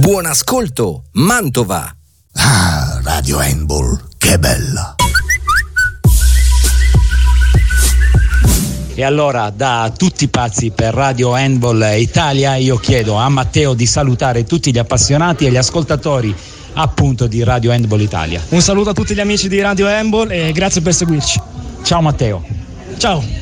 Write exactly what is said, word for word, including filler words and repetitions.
Buon ascolto, Mantova. Ah, Radio Handball, che bella. E allora, da tutti pazzi per Radio Handball Italia, io chiedo a Matteo di salutare tutti gli appassionati e gli ascoltatori appunto di Radio Handball Italia. Un saluto a tutti gli amici di Radio Handball e grazie per seguirci. Ciao Matteo. Ciao.